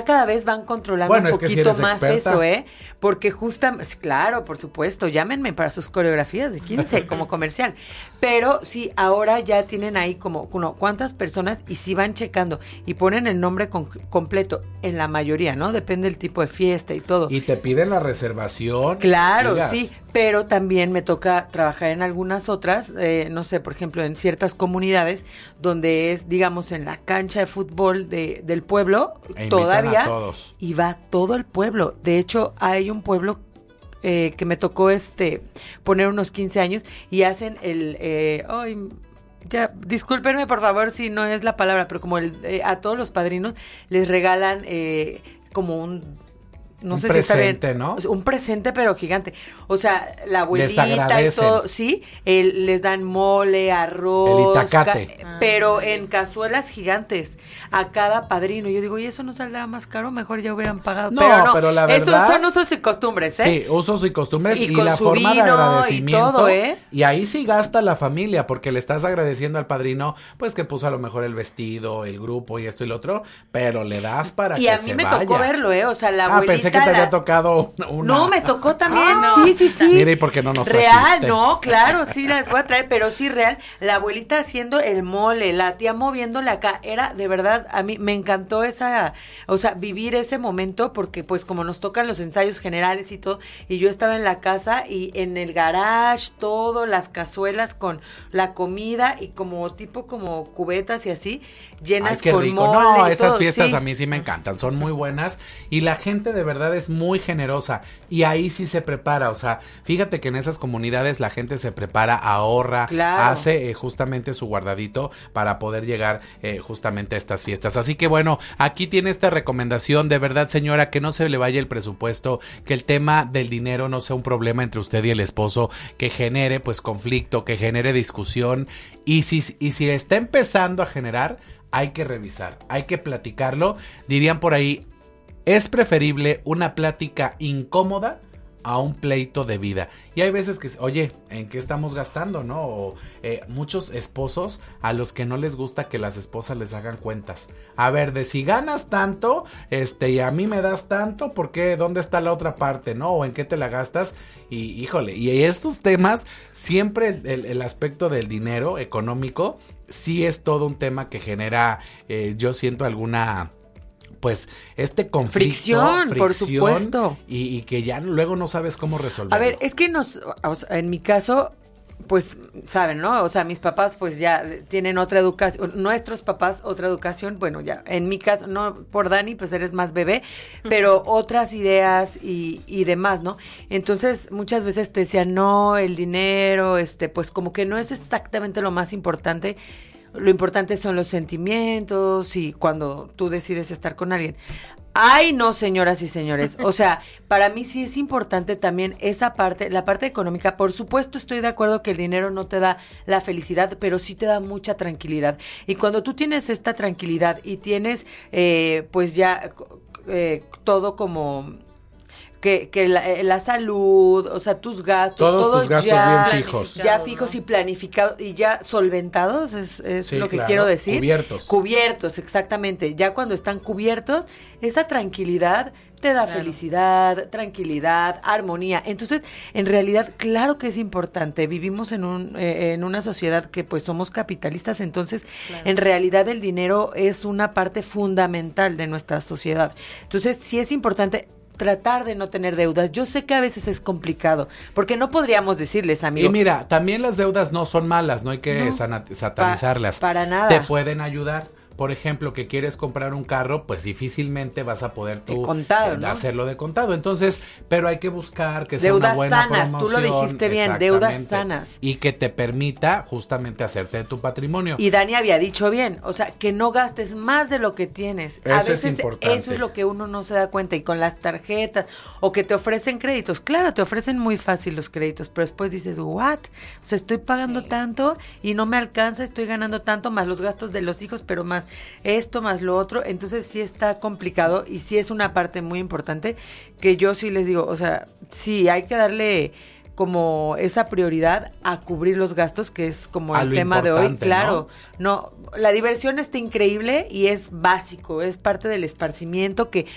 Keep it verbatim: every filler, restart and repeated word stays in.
cada vez van controlando bueno, un es que poquito si más experta. eso, ¿eh? Porque justamente, claro, por supuesto, llámenme para sus coreografías de quince como comercial. Pero sí, ahora ya tienen ahí como, como cuántas personas y sí van checando y ponen el nombre con, completo en la mayoría, ¿no? Depende del tipo de fiesta y todo. Y te piden la reservación. Claro, digas. sí, pero también me toca trabajar en algunas otras, eh, no sé, por ejemplo, en ciertas comunidades donde es, digamos, en la cancha de fútbol de, del pueblo, E invitan todavía, a todos. y va todo el pueblo. De hecho, hay un pueblo eh, que me tocó este poner unos quince años y hacen el... Eh, ay, ya, discúlpenme por favor si no es la palabra, pero como el, eh, a todos los padrinos les regalan eh, como un... No un sé presente, si está bien, ¿no? Un presente, pero gigante. O sea, la Les abuelita y agradecen. todo, sí, el, les dan mole, arroz, El itacate. ca- pero en cazuelas gigantes a cada padrino. Yo digo, ¿y eso no saldrá más caro? Mejor ya hubieran pagado. No, pero no, pero la esos verdad- son usos y costumbres, ¿eh? Sí, usos y costumbres Y y, con la su forma de vino y agradecimiento. todo, ¿eh? Y ahí sí gasta la familia, porque le estás agradeciendo al padrino, pues que puso a lo mejor el vestido, el grupo y esto y lo otro, pero le das para Y que a mí se me vaya. tocó verlo, ¿eh? O sea, la Ah, abuelita... pensé que te la- había tocado una... No, me tocó también, Ah, sí, sí, sí. Mira, ¿y por qué no nos Real, trajiste? no, claro, sí las voy a traer, pero sí real. La abuelita haciendo el mole, la tía moviéndole acá, era de verdad, a mí me encantó esa, o sea, vivir ese momento, porque pues como nos tocan los ensayos generales y todo, y yo estaba en la casa y en el garage, todo, las cazuelas con la comida y como tipo como cubetas y así, llenas Ay, qué con rico. mole. No, y esas todo, fiestas sí. a mí sí me encantan, son muy buenas y la gente de verdad es muy generosa y ahí sí se prepara, o sea, fíjate que en esas comunidades la gente se prepara, ahorra, Claro. hace eh, justamente su guardadito para poder llegar eh, justamente a estas fiestas. Así que bueno, aquí tiene esta recomendación, de verdad señora, que no se le vaya el presupuesto, que el tema del dinero no sea un problema entre usted y el esposo, que genere pues conflicto, que genere discusión y si, y si está empezando a generar, hay que revisar, hay que platicarlo. Dirían por ahí, es preferible una plática incómoda a un pleito de vida. Y hay veces que, oye, ¿en qué estamos gastando, no? O eh, muchos esposos a los que no les gusta que las esposas les hagan cuentas. A ver, de si ganas tanto, este, y a mí me das tanto, ¿por qué? ¿Dónde está la otra parte, no? ¿O en qué te la gastas? Y, híjole, y estos temas, siempre el, el, el aspecto del dinero económico, sí es todo un tema que genera, eh, yo siento alguna... pues este conflicto, Fricción, fricción por supuesto. Y, y que ya luego no sabes cómo resolverlo. A ver, es que nos, o sea, en mi caso, pues, saben, ¿no? O sea, mis papás pues ya tienen otra educación, nuestros papás otra educación, bueno, ya, en mi caso, no por Dani, pues eres más bebé, pero otras ideas y, y demás, ¿no? Entonces, muchas veces te decían, no, el dinero, este, pues como que no es exactamente lo más importante. Lo importante son los sentimientos y cuando tú decides estar con alguien. Ay, no, señoras y señores. O sea, para mí sí es importante también esa parte, la parte económica. Por supuesto, estoy de acuerdo que el dinero no te da la felicidad, pero sí te da mucha tranquilidad. Y cuando tú tienes esta tranquilidad y tienes, eh, pues ya eh, todo como... que, que la, la salud, o sea, tus gastos, todos todo tus gastos ya, bien fijos. ya fijos y planificados y ya solventados, es, es Sí, lo que claro, quiero decir. cubiertos. Cubiertos, exactamente. Ya cuando están cubiertos, esa tranquilidad te da Claro. felicidad, tranquilidad, armonía. Entonces, en realidad, claro que es importante. Vivimos en un eh, en una sociedad que pues somos capitalistas, entonces Claro. en realidad el dinero es una parte fundamental de nuestra sociedad. Entonces, sí es importante tratar de no tener deudas. Yo sé que a veces es complicado, porque no podríamos decirles, amigo. Y mira, también las deudas no son malas, no hay que No, sana- satanizarlas. pa- para nada. Te pueden ayudar. Por ejemplo, que quieres comprar un carro, pues difícilmente vas a poder tú De contado, eh, ¿no? hacerlo de contado. Entonces, pero hay que buscar que sea Deudas una buena sanas, tú lo promoción, dijiste bien, deudas exactamente, sanas. y que te permita justamente hacerte de tu patrimonio. Y Dani había dicho bien, o sea, que no gastes más de lo que tienes. Eso a es veces importante. eso es lo que uno no se da cuenta. Y con las tarjetas, o que te ofrecen créditos. Claro, te ofrecen muy fácil los créditos, pero después dices, ¿what? O sea, estoy pagando Sí. tanto y no me alcanza, estoy ganando tanto, más los gastos de los hijos, pero más esto, más lo otro. Entonces sí está complicado y sí es una parte muy importante que yo sí les digo, o sea, sí hay que darle como esa prioridad a cubrir los gastos, que es como A el lo tema de hoy. importante, Claro, no, la diversión está increíble y es básico, es parte del esparcimiento que